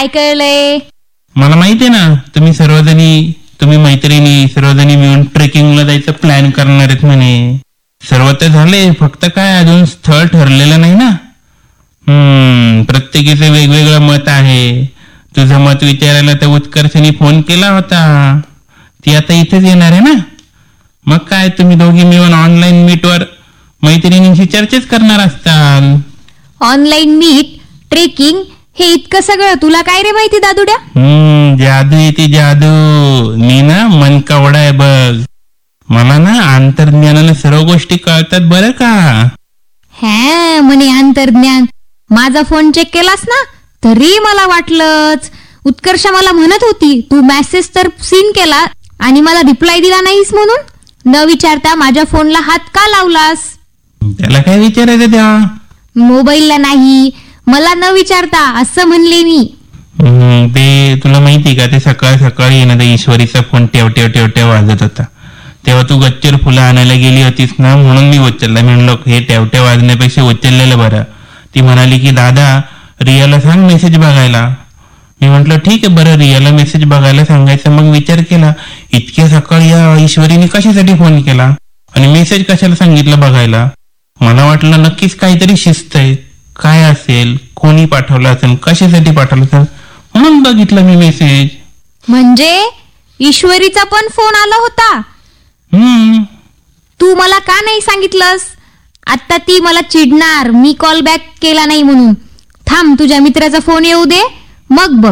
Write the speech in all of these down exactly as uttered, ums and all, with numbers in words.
काय कळलंय? मला माहितीये ना, तुम्ही सर्वजणी तुम्ही मैत्रिणी सर्वजणी मिळून ट्रेकिंगला जायचं प्लॅन करणार आहेत म्हणे. सर्व तर झाले, फक्त काय अजून स्थळ ठरलेलं नाही ना. हम्म प्रत्येकीचं वेगवेगळं मत आहे. तुझं मत विचारायला तर उत्कर्षनी फोन केला होता. ती आता इथेच येणार आहे ना. मग काय तुम्ही दोघी मिळून ऑनलाईन मीटवर मैत्रिणींशी चर्चेच करणार असताल. ऑनलाईन मीट, ट्रेकिंग, हे इतकं सगळं तुला काय रे माहिती दादुड्या? हम्म जादू येते जादू. मी ना मन कवडा आहे बघ. मला ना अंतर्ज्ञानाने सर्व गोष्टी कळतात बरं का. हा म्हणे अंतर्ज्ञान. माझा फोन चेक केलास ना, तरी मला वाटलंच. उत्कर्ष मला म्हणत होती तू मेसेज तर सीन केला आणि मला रिप्लाय दिला नाहीस म्हणून. न विचारता माझ्या फोनला हात का लावलास? त्याला काय विचारायचं तेव्हा? मोबाईलला नाही, मला न विचारता असं म्हणले मी. ते तुला माहिती का, ते सकाळ सकाळी ना ते ईश्वरीचा फोन टेव टेव टेव टेव वाजत होता. तेव्हा तू गच्चीवर फुलं आणायला गेली होतीस ना, म्हणून मी उचलला. म्हणलो हे टेवटे वाजण्यापेक्षा उचललेलं बरं. ती म्हणाली की दादा रियाला सांग मेसेज बघायला. मी म्हंटल ठीक आहे बरं, रियाला मेसेज बघायला सांगायचं. मग विचार केला इतक्या सकाळी या ईश्वरीने कशासाठी फोन केला आणि मेसेज कशाला सांगितलं बघायला. मला वाटलं नक्कीच काहीतरी शिस्त आहे. काय असेल, कोणी पाठवलं असेल, कशासाठी पाठवलं असेल, म्हणून बघितलं मी मेसेज. म्हणजे ईश्वरीचा पण फोन आला होता? हम्म तू मला का नाही सांगितलंस? आता ती मला चिडणार मी कॉल बॅक केला नाही म्हणून. थांब तुझ्या मित्राचा फोन येऊ दे, मग बघ.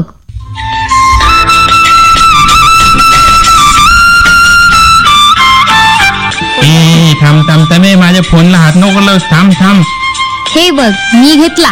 ए थांब थांब थांब, माझ्या फोनला हात नको लावूस. थांब थांब. हे बघ मी घेतला.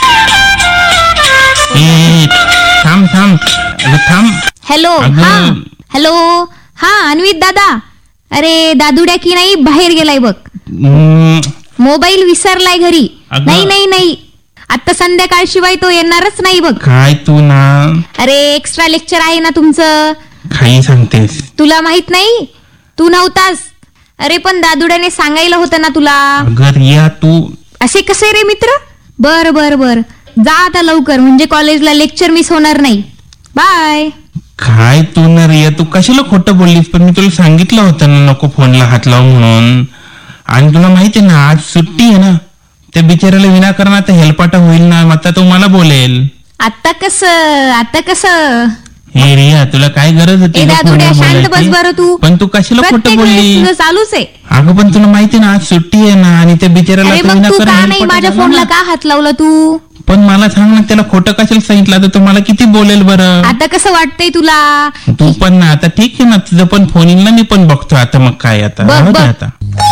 ए थांब थांब थांब. हॅलो. हा हॅलो. हा अन्वित दादा. अरे दादुड्या की नाही बाहेर गेलाय बघ. मोबाईल विसरलाय घरी. नाही नाही नाही, आता संध्याकाळशिवाय तो येणारच नाही बघ. काय तू ना, अरे एक्स्ट्रा लेक्चर आहे ना तुमचं. काही सांगतेस? तुला माहित नाही? तू नव्हतास. अरे पण दादुड्याने सांगायला होतं ना तुला. अगर या तू असे कसे रे मित्र. बर बर बर, जा आता लवकर, म्हणजे कॉलेजला लेक्चर मिस होणार नाही. बाय. काय तू ना रिया, तू कशाला खोटं बोललीस? पण मी तुला सांगितलं होतं ना नको फोनला हात लावू म्हणून. आणि तुला माहिती आहे ना आज सुट्टी आहे ना, त्या बिचाराला विनाकारण आता हेलपाटा होईल ना, आता तो मला बोलेल. आता कसं आता कसं हे रिया तुला काय गरज होती? शांत बस बरं तू. पण तू कशाला खोटं बोलली? चालूच आहे. अगं पण तुला माहिती ना आज सुट्टी आहे ना, आणि त्या बिचाराला नाही माझ्या फोनला का हात लावला तू? पण मला सांग ना, त्याला खोटं कशाला सांगितलं तर तुम्हाला किती बोलेल बरं? आता कसं वाटतंय तुला? तू पण ना आता ठीक आहे ना, तुझं पण फोन येईल ना, मी पण बघतो आता. मग काय आता आता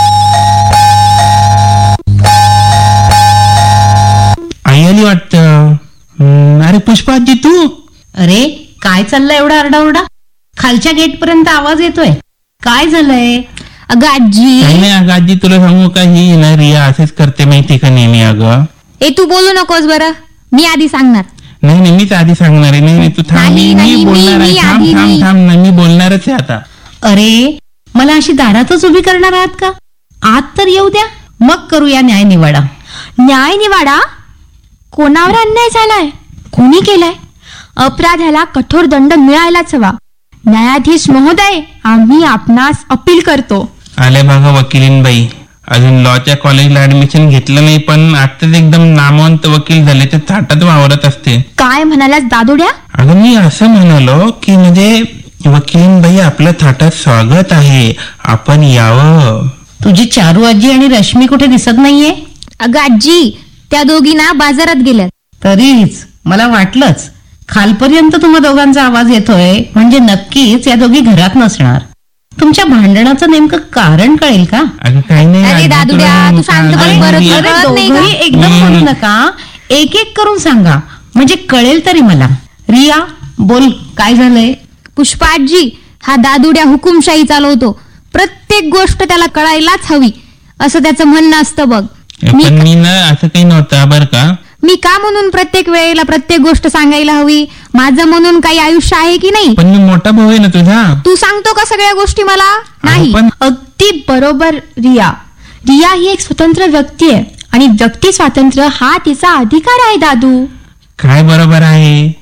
आई आली वाटतं. अरे पुष्पा आजी तू. अरे काय चाललंय एवढा आरडाओरडा? खालच्या गेट पर्यंत आवाज येतोय. काय झालंय? अगं आजी. काही नाही अगं आजी, तुला सांगू का, ही ना रिया असेच करते माहिती का नेहमी. अगं ए तू बोलू नकोस बरं, मी आधी सांगणार. नाही नाही मीच आधी सांगणार आहे. नाही तू थांब, मी बोलणार आहे. थांब थांब थांब ना, मी बोलणारच आहे आता. अरे मला अशी दारातच उभी करणार आहात का? आत तर येऊ द्या, मग करूया न्याय निवाडा. न्याय निवाडा? कोणावर अन्याय झालाय? कोणी केलाय? अपराधाला कठोर दंड मिळायलाच हवा. न्यायाधीश महोदय, आम्ही आपणास अपील करतो. आले बघा वकिलीन बाई, अजून लॉच्या कॉलेजला ऍडमिशन घेतलं नाही, पण आताच एकदम नामवंत वकील झाले, ते थाटात वावरत असते. काय म्हणालास दादुड्या? अगं मी असं म्हणालो की म्हणजे वकीलीन बाई आपलं थाटात स्वागत आहे, आपण यावं. तुझी चारू आजी आणि रश्मी कुठे दिसत नाहीये? अगं आजी त्या दोघींना बाजारात गेल्यात. तरीच मला वाटलंच, खालपर्यंत तुम्हा दोघांचा आवाज येतोय म्हणजे नक्कीच या दोघी घरात नसणार. तुमच्या भांडणाचं नेमकं कारण कळेल का? अगं काही नाही. अरे दादुड्या तू शांत बस बरं. दोघंही एकदम बोलू नका, एक एक करून सांगा म्हणजे कळेल तरी मला. रिया बोल, काय झालंय? पुष्पा आजी, हा दादुड्या हुकुमशाही चालवतो. प्रत्येक गोष्ट त्याला कळायलाच हवी असं त्याचं म्हणणं असतं बघ. मी ना असं काही नव्हतं बरं का. मी का म्हणून प्रत्येक वेळेला प्रत्येक गोष्ट सांगायला हवी? माझं म्हणून काही आयुष्य आहे की नाही? पण मी मोठा भाऊ आहे ना तुझा. तू सांगतो का सगळ्या गोष्टी मला? नाही. अगदी बरोबर रिया. रिया ही एक स्वतंत्र व्यक्ती आहे आणि व्यक्ती स्वातंत्र्य हा तिचा अधिकार आहे दादू. काय बरोबर आहे?